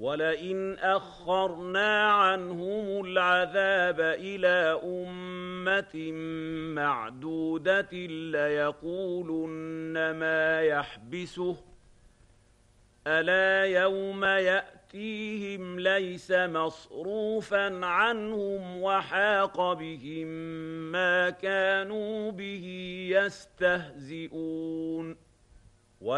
وَلَئِنْ أَخَّرْنَا عَنْهُمُ الْعَذَابَ إِلَىٰ أُمَّةٍ مَّعْدُودَةٍ لَّيَقُولُنَّ مَا يَحْبِسُهُ ۗ أَلَا يَوْمَ يَأْتِيهِمْ لَيْسَ مَصْرُوفًا عَنْهُمْ وَحَاقَ بِهِم مَّا كَانُوا بِهِ يَسْتَهْزِئُونَ